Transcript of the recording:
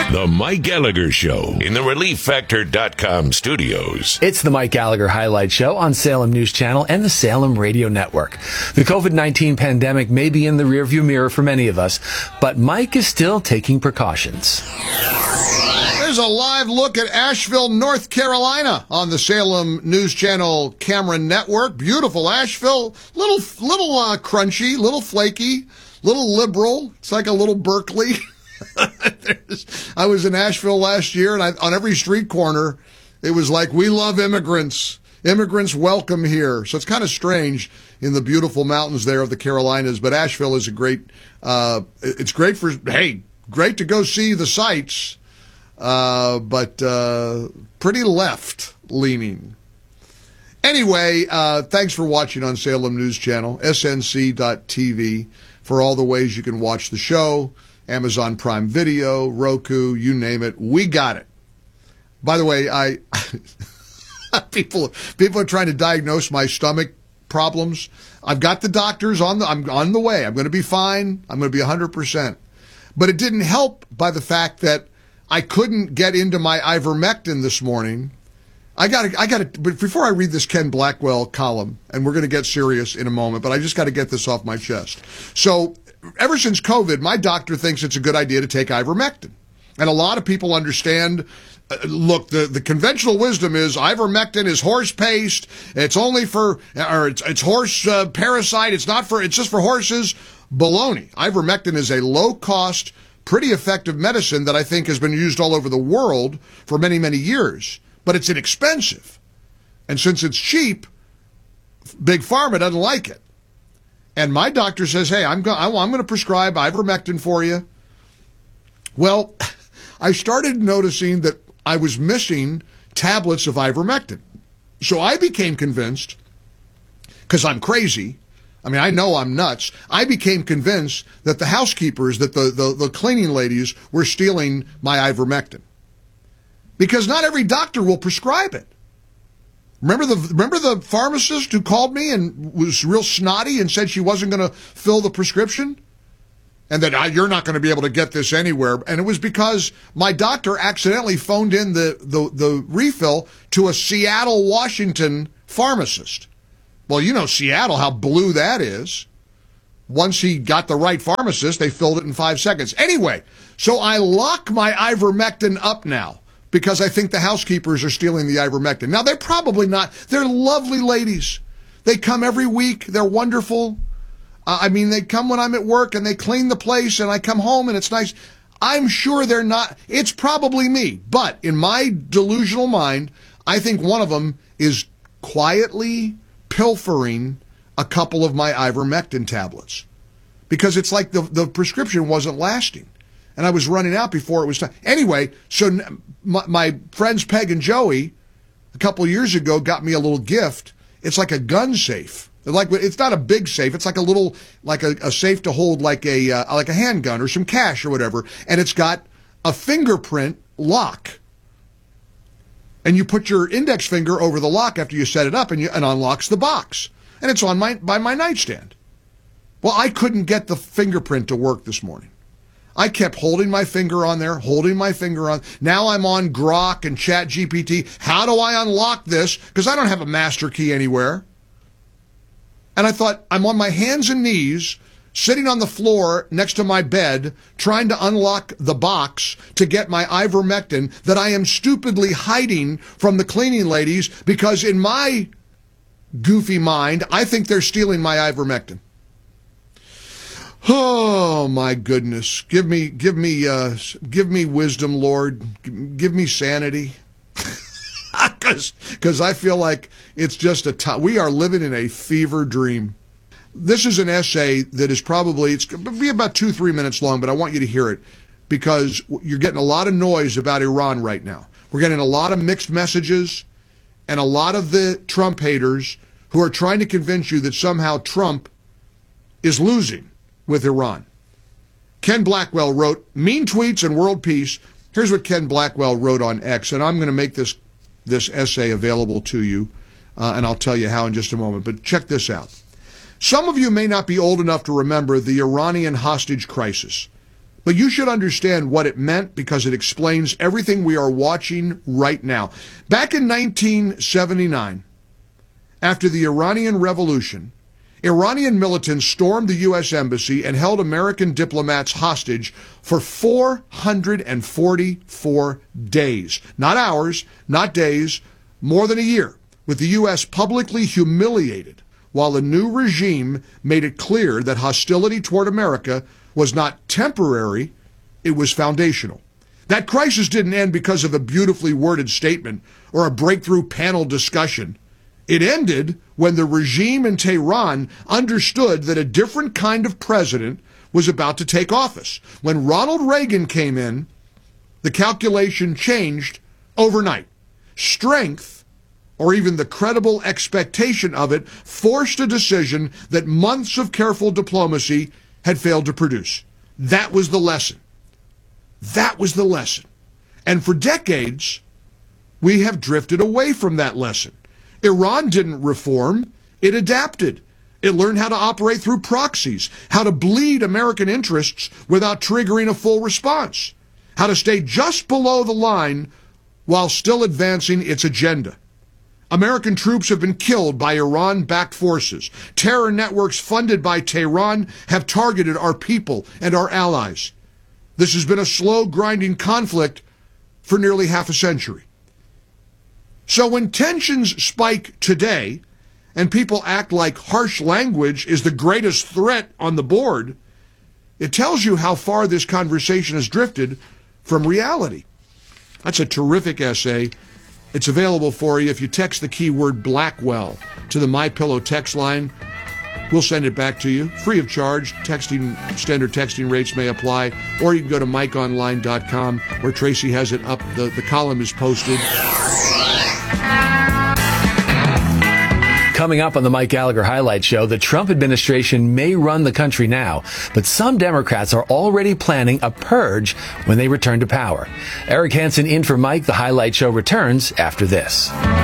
The Mike Gallagher Show in the ReliefFactor.com studios. It's the Mike Gallagher Highlight Show on Salem News Channel and the Salem Radio Network. The COVID-19 pandemic may be in the rearview mirror for many of us, but Mike is still taking precautions. There's a live look at Asheville, North Carolina on the Salem News Channel Cameron Network. Beautiful Asheville, little crunchy, little flaky, little liberal. It's like a little Berkeley. I was in Asheville last year, and on every street corner, it was like, we love immigrants. Immigrants welcome here. So it's kind of strange in the beautiful mountains there of the Carolinas, but Asheville is a great, it's great for, hey, great to go see the sights, but pretty left-leaning. Anyway, thanks for watching on Salem News Channel, snc.tv, for all the ways you can watch the show. Amazon Prime Video, Roku, you name it, we got it. By the way, people are trying to diagnose my stomach problems. I've got the doctors I'm on the way. I'm going to be fine. I'm going to be 100%. But it didn't help by the fact that I couldn't get into my ivermectin this morning. I got to, but before I read this Ken Blackwell column, and we're going to get serious in a moment, but I just got to get this off my chest. So, ever since COVID, my doctor thinks it's a good idea to take ivermectin. And a lot of people understand, look, the conventional wisdom is ivermectin is horse paste. It's only for, or it's horse parasite. It's just for horses. Baloney. Ivermectin is a low-cost, pretty effective medicine that I think has been used all over the world for many, many years. But it's inexpensive. And since it's cheap, Big Pharma doesn't like it. And my doctor says, hey, I'm going to prescribe ivermectin for you. Well, I started noticing that I was missing tablets of ivermectin. So I became convinced, because I'm crazy, I mean, I know I'm nuts, I became convinced that the housekeepers, that the cleaning ladies were stealing my ivermectin. Because not every doctor will prescribe it. Remember the pharmacist who called me and was real snotty and said she wasn't going to fill the prescription? And that you're not going to be able to get this anywhere. And it was because my doctor accidentally phoned in the refill to a Seattle, Washington pharmacist. Well, you know Seattle, how blue that is. Once he got the right pharmacist, they filled it in 5 seconds. Anyway, so I lock my ivermectin up now, because I think the housekeepers are stealing the ivermectin. Now, they're probably not. They're lovely ladies. They come every week. They're wonderful. They come when I'm at work, and they clean the place, and I come home, and it's nice. I'm sure they're not. It's probably me. But in my delusional mind, I think one of them is quietly pilfering a couple of my ivermectin tablets. Because it's like the prescription wasn't lasting. And I was running out before it was time. Anyway, so my friends Peg and Joey, a couple of years ago, got me a little gift. It's like a gun safe. It's not a big safe. It's like a little, like a safe to hold like a handgun or some cash or whatever. And it's got a fingerprint lock. And you put your index finger over the lock after you set it up, and unlocks the box. And it's by my nightstand. Well, I couldn't get the fingerprint to work this morning. I kept holding my finger on there, Now I'm on Grok and ChatGPT. How do I unlock this? Because I don't have a master key anywhere. And I thought, I'm on my hands and knees, sitting on the floor next to my bed, trying to unlock the box to get my ivermectin that I am stupidly hiding from the cleaning ladies, because in my goofy mind, I think they're stealing my ivermectin. Oh my goodness! Give me wisdom, Lord. Give me sanity, because I feel like it's just we are living in a fever dream. This is an essay that is it's going to be about 2-3 minutes long, but I want you to hear it, because you're getting a lot of noise about Iran right now. We're getting a lot of mixed messages, and a lot of the Trump haters who are trying to convince you that somehow Trump is losing with Iran. Ken Blackwell wrote, mean tweets and world peace. Here's what Ken Blackwell wrote on X, and I'm going to make this essay available to you, and I'll tell you how in just a moment, but check this out. Some of you may not be old enough to remember the Iranian hostage crisis. But you should understand what it meant because it explains everything we are watching right now. Back in 1979, after the Iranian Revolution, Iranian militants stormed the U.S. Embassy and held American diplomats hostage for 444 days. Not hours, not days, more than a year, with the U.S. publicly humiliated, while the new regime made it clear that hostility toward America was not temporary, it was foundational. That crisis didn't end because of a beautifully worded statement or a breakthrough panel discussion. It ended when the regime in Tehran understood that a different kind of president was about to take office. When Ronald Reagan came in, the calculation changed overnight. Strength, or even the credible expectation of it, forced a decision that months of careful diplomacy had failed to produce. That was the lesson. That was the lesson. And for decades, we have drifted away from that lesson. Iran didn't reform, it adapted. It learned how to operate through proxies, how to bleed American interests without triggering a full response, how to stay just below the line while still advancing its agenda. American troops have been killed by Iran-backed forces. Terror networks funded by Tehran have targeted our people and our allies. This has been a slow, grinding conflict for nearly half a century. So when tensions spike today and people act like harsh language is the greatest threat on the board, it tells you how far this conversation has drifted from reality. That's a terrific essay. It's available for you if you text the keyword Blackwell to the MyPillow text line. We'll send it back to you, free of charge. Standard texting rates may apply. Or you can go to MikeOnline.com where Tracy has it up. The column is posted. Coming up on the Mike Gallagher Highlight Show, the Trump administration may run the country now, but some Democrats are already planning a purge when they return to power. Eric Hansen in for Mike. The Highlight Show returns after this.